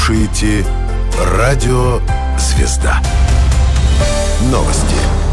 слушаете «Радио Звезда». Новости.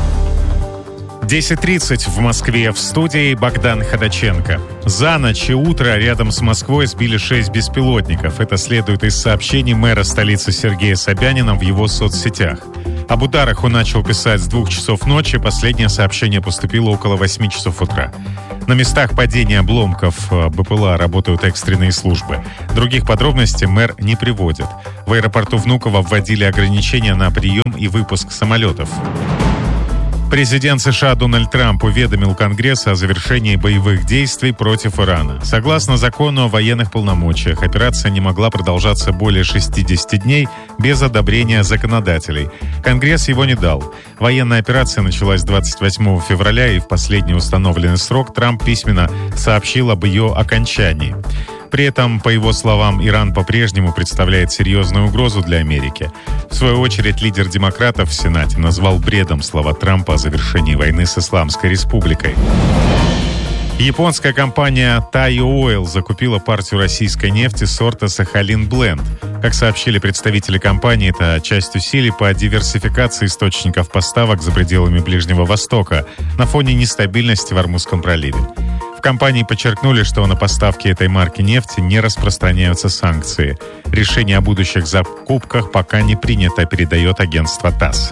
10:30 в Москве. В студии Богдан Ходаченко. За ночь и утро рядом с Москвой сбили 6 беспилотников. Это следует из сообщений мэра столицы Сергея Собянина в его соцсетях. Об ударах он начал писать с 2 часов ночи. Последнее сообщение поступило около 8 часов утра. На местах падения обломков БПЛА работают экстренные службы. Других подробностей мэр не приводит. В аэропорту Внуково вводили ограничения на прием и выпуск самолетов. Президент США Дональд Трамп уведомил Конгресс о завершении боевых действий против Ирана. Согласно закону о военных полномочиях, операция не могла продолжаться более 60 дней без одобрения законодателей. Конгресс его не дал. Военная операция началась 28 февраля, и в последний установленный срок Трамп письменно сообщил об ее окончании. При этом, по его словам, Иран по-прежнему представляет серьезную угрозу для Америки. В свою очередь, лидер демократов в Сенате назвал бредом слова Трампа о завершении войны с Исламской Республикой. Японская компания Taiyo Oil закупила партию российской нефти сорта Сахалин Бленд. Как сообщили представители компании, это часть усилий по диверсификации источников поставок за пределами Ближнего Востока на фоне нестабильности в Ормузском проливе. В компании подчеркнули, что на поставки этой марки нефти не распространяются санкции. Решение о будущих закупках пока не принято, передает агентство ТАСС.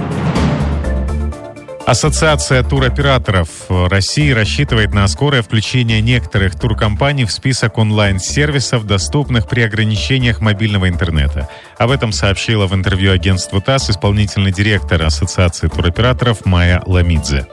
Ассоциация туроператоров России рассчитывает на скорое включение некоторых туркомпаний в список онлайн-сервисов, доступных при ограничениях мобильного интернета. Об этом сообщила в интервью агентству ТАСС исполнительный директор Ассоциации туроператоров Майя Ламидзе.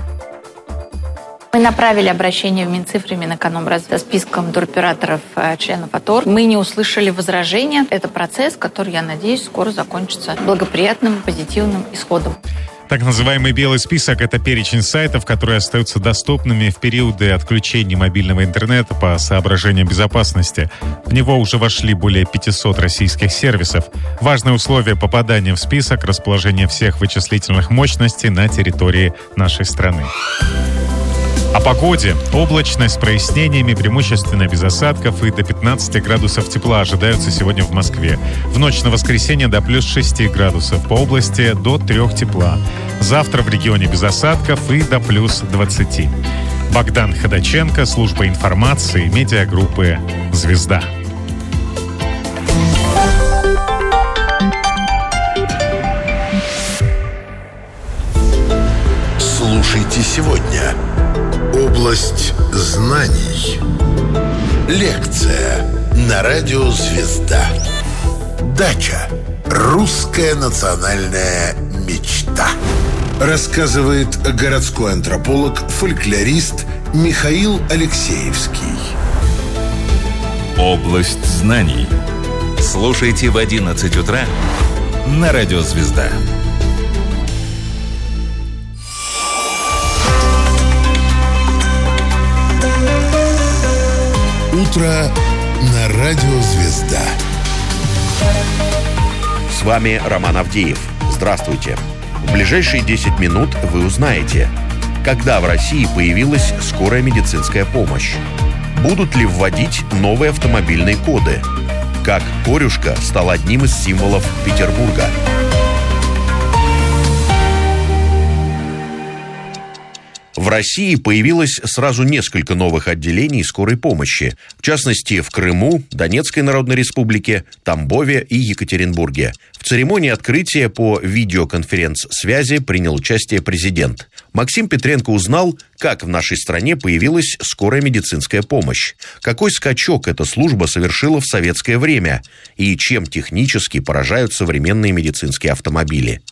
Мы направили обращение в Минцифры, Минэкономразвития со списком туроператоров, членов АТОР. Мы не услышали возражения. Это процесс, который, я надеюсь, скоро закончится благоприятным, позитивным исходом. Так называемый «белый список» — это перечень сайтов, которые остаются доступными в периоды отключения мобильного интернета по соображениям безопасности. В него уже вошли более 500 российских сервисов. Важное условие попадания в список — расположение всех вычислительных мощностей на территории нашей страны. О погоде. Облачность с прояснениями, преимущественно без осадков, и до 15 градусов тепла ожидаются сегодня в Москве. В ночь на воскресенье до плюс 6 градусов, по области до 3 тепла. Завтра в регионе без осадков и до плюс 20. Богдан Ходаченко, служба информации, медиагруппы «Звезда». Слушайте сегодня. Область знаний. Лекция на радио «Звезда». Дача. Русская национальная мечта. Рассказывает городской антрополог, фольклорист Михаил Алексеевский. Область знаний. Слушайте в 11 утра на радио «Звезда». Утро на радио «Звезда». С вами Роман Авдеев. Здравствуйте. В ближайшие 10 минут вы узнаете, когда в России появилась скорая медицинская помощь, будут ли вводить новые автомобильные коды, как корюшка стал одним из символов Петербурга. В России появилось сразу несколько новых отделений скорой помощи, в частности, в Крыму, Донецкой Народной Республике, Тамбове и Екатеринбурге. В церемонии открытия по видеоконференц-связи принял участие президент. Максим Петренко узнал, как в нашей стране появилась скорая медицинская помощь, какой скачок эта служба совершила в советское время и чем технически поражают современные медицинские автомобили.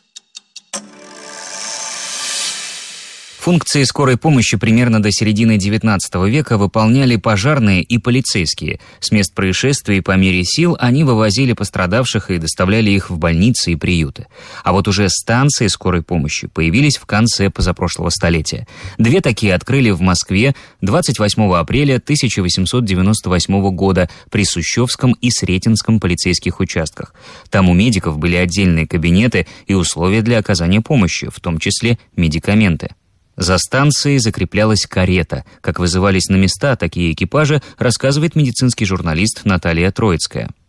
Функции скорой помощи примерно до середины XIX века выполняли пожарные и полицейские. С мест происшествий по мере сил они вывозили пострадавших и доставляли их в больницы и приюты. А вот уже станции скорой помощи появились в конце позапрошлого столетия. 2 такие открыли в Москве 28 апреля 1898 года при Сущевском и Сретенском полицейских участках. Там у медиков были отдельные кабинеты и условия для оказания помощи, в том числе медикаменты. За станцией закреплялась карета. Как вызывались на места такие экипажи, рассказывает медицинский журналист Наталья Троицкая.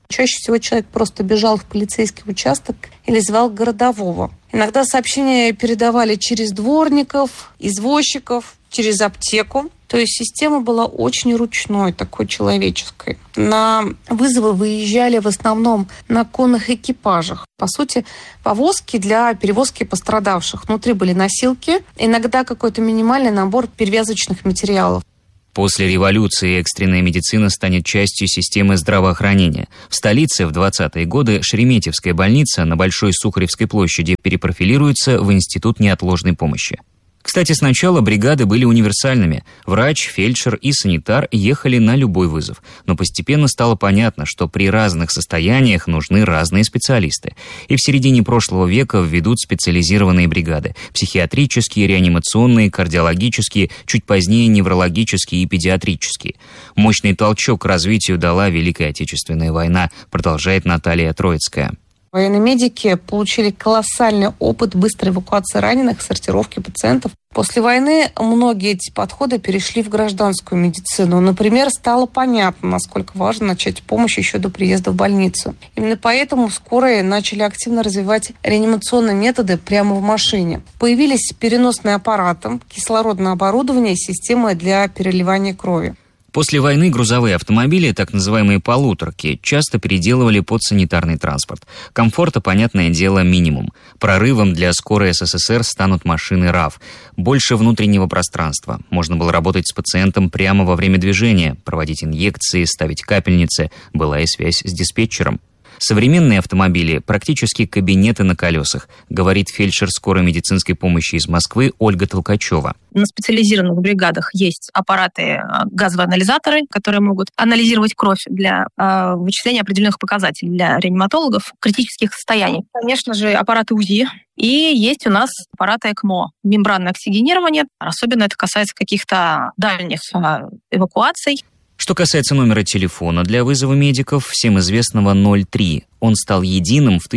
Чаще всего человек просто бежал в полицейский участок или звал городового. Иногда сообщения передавали через дворников, извозчиков, через аптеку. То есть система была очень ручной, такой человеческой. На вызовы выезжали в основном на конных экипажах. По сути, повозки для перевозки пострадавших. Внутри были носилки, иногда какой-то минимальный набор перевязочных материалов. После революции экстренная медицина станет частью системы здравоохранения. В столице в 20-е годы Шереметьевская больница на Большой Сухаревской площади перепрофилируется в Институт неотложной помощи. Кстати, сначала бригады были универсальными. Врач, фельдшер и санитар ехали на любой вызов. Но постепенно стало понятно, что при разных состояниях нужны разные специалисты. И в середине прошлого века введут специализированные бригады. Психиатрические, реанимационные, кардиологические, чуть позднее неврологические и педиатрические. Мощный толчок к развитию дала Великая Отечественная война, продолжает Наталья Троицкая. Военные медики получили колоссальный опыт быстрой эвакуации раненых, сортировки пациентов. После войны многие эти подходы перешли в гражданскую медицину. Например, стало понятно, насколько важно начать помощь еще до приезда в больницу. Именно поэтому скорые начали активно развивать реанимационные методы прямо в машине. Появились переносные аппараты, кислородное оборудование и системы для переливания крови. После войны грузовые автомобили, так называемые полуторки, часто переделывали под санитарный транспорт. Комфорта, понятное дело, минимум. Прорывом для скорой СССР станут машины РАФ. Больше внутреннего пространства. Можно было работать с пациентом прямо во время движения, проводить инъекции, ставить капельницы. Была и связь с диспетчером. Современные автомобили – практически кабинеты на колесах, говорит фельдшер скорой медицинской помощи из Москвы Ольга Толкачева. На специализированных бригадах есть аппараты, газовые анализаторы, которые могут анализировать кровь для вычисления определенных показателей для реаниматологов критических состояний. Конечно же, аппараты УЗИ. И есть у нас аппараты ЭКМО, мембранное оксигенирование. Особенно это касается каких-то дальних эвакуаций. Что касается номера телефона для вызова медиков, всем известного 03. Он стал единым в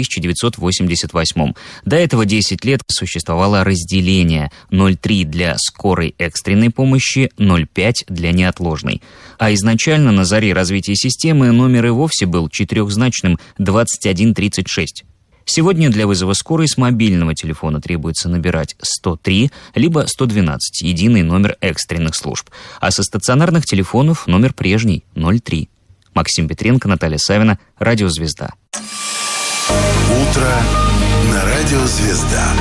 1988. До этого 10 лет существовало разделение 03 для скорой экстренной помощи, 05 для неотложной. А изначально на заре развития системы номер и вовсе был четырехзначным 2136. Сегодня для вызова скорой с мобильного телефона требуется набирать 103, либо 112, единый номер экстренных служб. А со стационарных телефонов номер прежний, 03. Максим Петренко, Наталья Савина, Радио «Звезда». Утро на Радио «Звезда».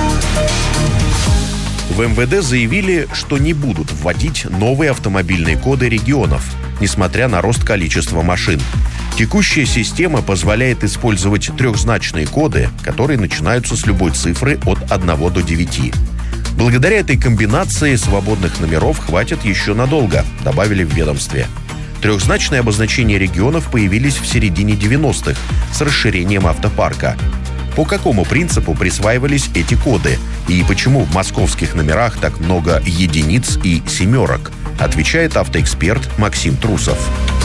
В МВД заявили, что не будут вводить новые автомобильные коды регионов, несмотря на рост количества машин. Текущая система позволяет использовать трехзначные коды, которые начинаются с любой цифры от 1 до 9. Благодаря этой комбинации свободных номеров хватит еще надолго, добавили в ведомстве. Трехзначные обозначения регионов появились в середине 90-х с расширением автопарка. По какому принципу присваивались эти коды? И почему в московских номерах так много единиц и семерок? Отвечает автоэксперт Максим Трусов.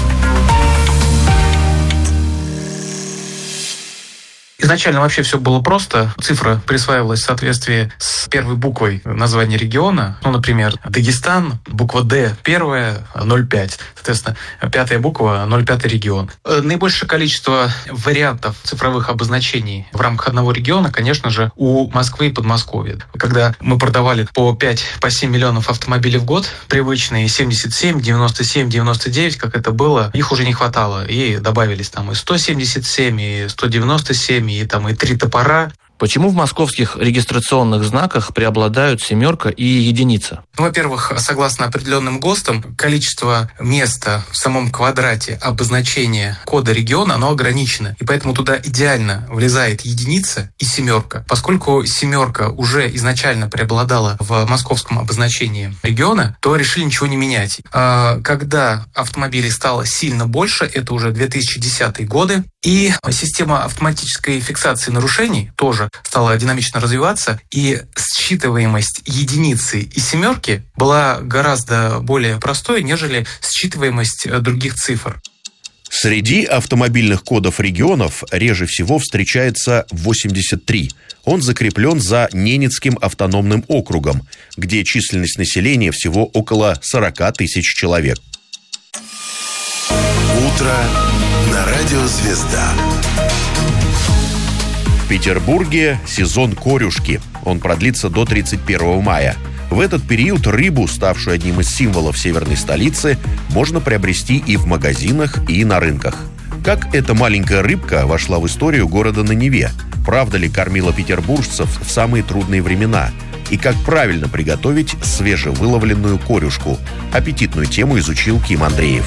Изначально вообще все было просто. Цифра присваивалась в соответствии с первой буквой названия региона. Ну, например, Дагестан, буква «Д» первая, 0,5. Соответственно, пятая буква, 0,5 регион. Наибольшее количество вариантов цифровых обозначений в рамках одного региона, конечно же, у Москвы и Подмосковья. Когда мы продавали по 5-7 миллионов автомобилей в год, привычные 77, 97, 99, как это было, их уже не хватало. И добавились там и 177, и 197, и 3 топора. Почему в московских регистрационных знаках преобладают семерка и единица? Во-первых, согласно определенным ГОСТам, количество места в самом квадрате обозначения кода региона, оно ограничено. И поэтому туда идеально влезает единица и семерка. Поскольку семерка уже изначально преобладала в московском обозначении региона, то решили ничего не менять. А когда автомобилей стало сильно больше, это уже 2010-е годы, и система автоматической фиксации нарушений тоже стала динамично развиваться, и считываемость единицы и семерки была гораздо более простой, нежели считываемость других цифр. Среди автомобильных кодов регионов реже всего встречается 83. Он закреплен за Ненецким автономным округом, где численность населения всего около 40 тысяч человек. Утро на на радио «Звезда». В Петербурге сезон корюшки. Он продлится до 31 мая. В этот период рыбу, ставшую одним из символов северной столицы, можно приобрести и в магазинах, и на рынках. Как эта маленькая рыбка вошла в историю города на Неве? Правда ли кормила петербуржцев в самые трудные времена? И как правильно приготовить свежевыловленную корюшку? Аппетитную тему изучил Ким Андреев.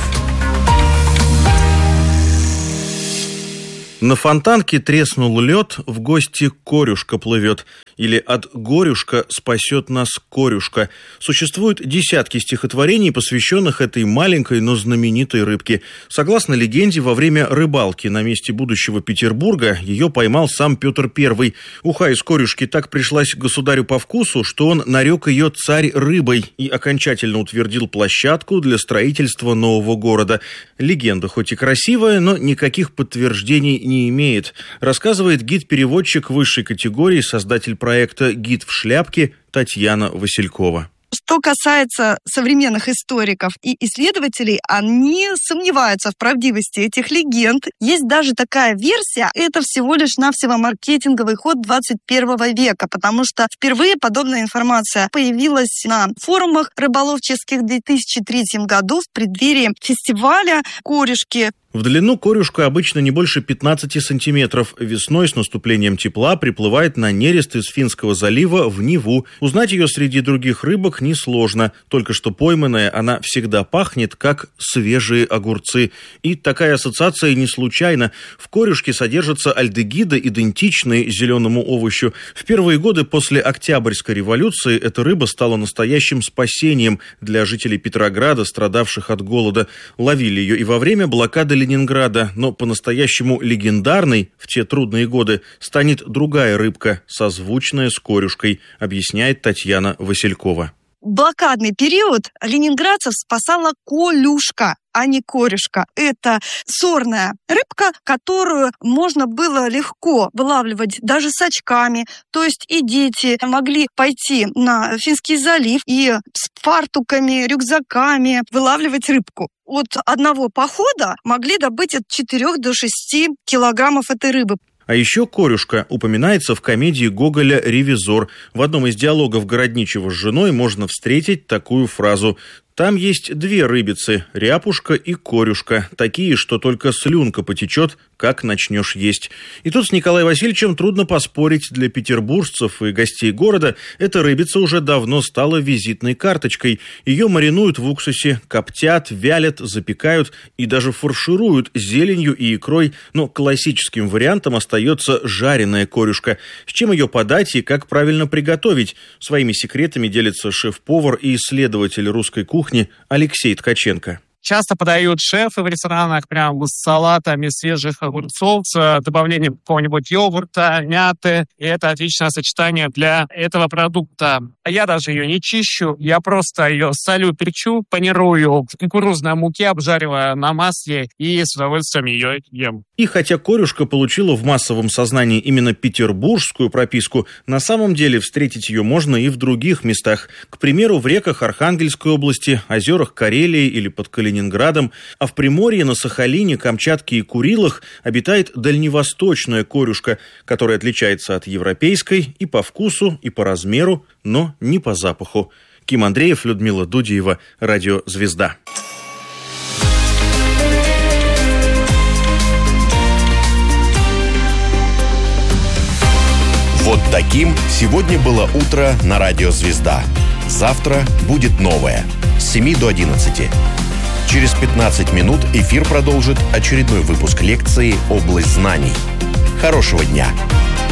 На Фонтанке треснул лед, в гости корюшка плывет. Или от горюшка спасет нас корюшка. Существуют десятки стихотворений, посвященных этой маленькой, но знаменитой рыбке. Согласно легенде, во время рыбалки на месте будущего Петербурга ее поймал сам Петр I. Уха из корюшки так пришлась государю по вкусу, что он нарек ее царь рыбой и окончательно утвердил площадку для строительства нового города. Легенда хоть и красивая, но никаких подтверждений не имеет, рассказывает гид-переводчик высшей категории, создатель проекта «Гид в шляпке» Татьяна Василькова. Что касается современных историков и исследователей, они сомневаются в правдивости этих легенд. Есть даже такая версия, это всего лишь навсего маркетинговый ход 21 века, потому что впервые подобная информация появилась на форумах рыболовческих в 2003 году в преддверии фестиваля корюшки. В длину корюшка обычно не больше 15 сантиметров. Весной с наступлением тепла приплывает на нерест из Финского залива в Неву. Узнать ее среди других рыбок несложно. Только что пойманная, она всегда пахнет, как свежие огурцы. И такая ассоциация не случайна. В корюшке содержатся альдегиды, идентичные зеленому овощу. В первые годы после Октябрьской революции эта рыба стала настоящим спасением для жителей Петрограда, страдавших от голода. Ловили ее и во время блокады Ленинграда, но по-настоящему легендарной в те трудные годы станет другая рыбка, созвучная с корюшкой, объясняет Татьяна Василькова. В блокадный период ленинградцев спасала колюшка, а не корюшка. Это сорная рыбка, которую можно было легко вылавливать даже с очками. То есть и дети могли пойти на Финский залив и с фартуками, рюкзаками вылавливать рыбку. От одного похода могли добыть от 4 до 6 килограммов этой рыбы. А еще корюшка упоминается в комедии Гоголя «Ревизор». В одном из диалогов Городничего с женой можно встретить такую фразу: «Там есть две рыбицы, ряпушка и корюшка, такие, что только слюнка потечет, как начнешь есть». И тут с Николаем Васильевичем трудно поспорить. Для петербуржцев и гостей города эта рыбица уже давно стала визитной карточкой. Ее маринуют в уксусе, коптят, вялят, запекают и даже фаршируют зеленью и икрой. Но классическим вариантом остается жареная корюшка. С чем ее подать и как правильно приготовить? Своими секретами делится шеф-повар и исследователь русской кухни Алексей Ткаченко. Часто подают шефы в ресторанах прям с салатами свежих огурцов, с добавлением какого-нибудь йогурта, мяты. И это отличное сочетание для этого продукта. А я даже ее не чищу, я просто ее солю, перчу, панирую в кукурузной муке, обжаривая на масле и с удовольствием ее ем. И хотя корюшка получила в массовом сознании именно петербургскую прописку, на самом деле встретить ее можно и в других местах. К примеру, в реках Архангельской области, озерах Карелии или под Калининградом, а в Приморье, на Сахалине, Камчатке и Курилах обитает дальневосточная корюшка, которая отличается от европейской и по вкусу, и по размеру, но не по запаху. Ким Андреев, Людмила Дудиева, Радио «Звезда». Вот таким сегодня было утро на Радио «Звезда». Завтра будет новое. С 7 до 11. Через 15 минут эфир продолжит очередной выпуск лекции «Область знаний». Хорошего дня!